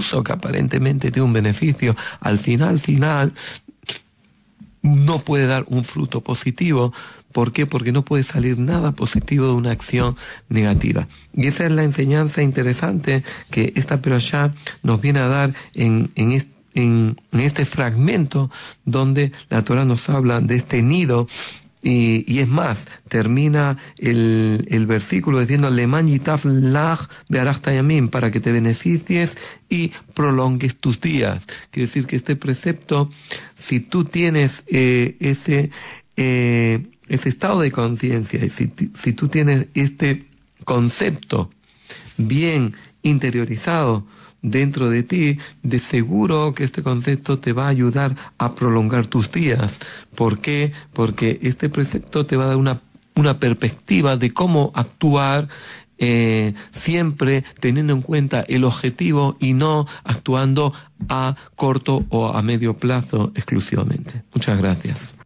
incluso que aparentemente tiene un beneficio, al final no puede dar un fruto positivo. ¿Por qué? Porque no puede salir nada positivo de una acción negativa. Y esa es la enseñanza interesante que esta perashá nos viene a dar en este fragmento donde la Torah nos habla de este nido. Y es más, termina el versículo diciendo Leman yitaf lach be'arach tayamim, para que te beneficies y prolongues tus días. Quiere decir que este precepto, si tú tienes ese estado de conciencia, y si tú tienes este concepto bien interiorizado dentro de ti, de seguro que este concepto te va a ayudar a prolongar tus días. ¿Por qué? Porque este precepto te va a dar una perspectiva de cómo actuar, siempre teniendo en cuenta el objetivo y no actuando a corto o a medio plazo exclusivamente. Muchas gracias.